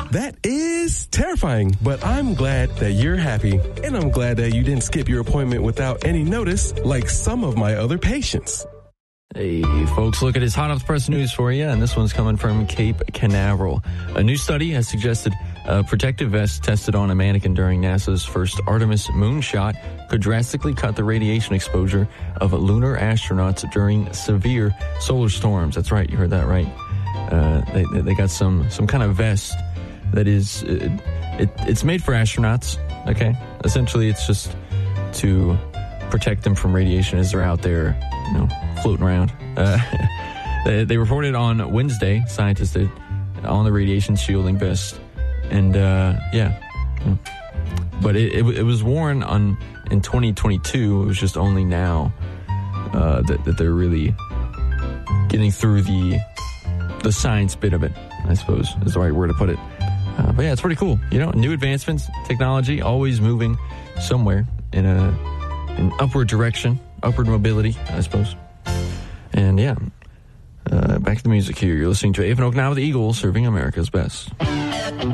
That is terrifying, but I'm glad that you're happy. And I'm glad that you didn't skip your appointment without any notice like some of my other patients. Hey, folks, look at his hot off the press news for you, and this one's coming from Cape Canaveral. A new study has suggested a protective vest tested on a mannequin during NASA's first Artemis moonshot could drastically cut the radiation exposure of lunar astronauts during severe solar storms. That's right, you heard that right. They got some kind of vest that is it's made for astronauts. Okay, essentially it's just to protect them from radiation as they're out there, floating around. They reported on Wednesday, scientists did, on the radiation shielding vest, and but it was worn in 2022. It was just only now that they're really getting through the science bit of it, I suppose is the right word to put it. But yeah, it's pretty cool. New advancements, technology, always moving somewhere in an upward direction, upward mobility, I suppose. And yeah, back to the music here. You're listening to Avon Oak Now with the Eagles, serving America's best.